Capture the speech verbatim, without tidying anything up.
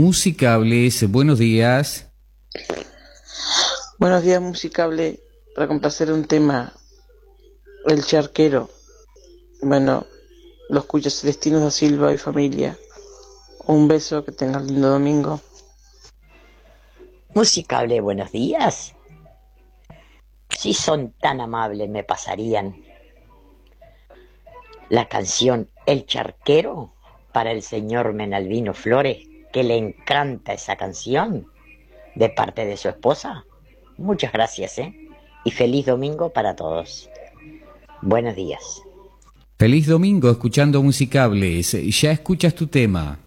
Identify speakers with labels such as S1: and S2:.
S1: Musicables. Buenos días.
S2: Buenos días, Musicable. Para complacer un tema, El Charquero. Bueno, lo escucha Celestino da Silva y familia. Un beso, que tengas lindo domingo.
S3: Musicable, buenos días. Si son tan amables, me pasarían la canción El Charquero para el señor Menalvino Flores, que le encanta esa canción, de parte de su esposa. Muchas gracias, ¿eh? Y feliz domingo para todos. Buenos días.
S1: Feliz domingo escuchando Musicables. Ya escuchas tu tema.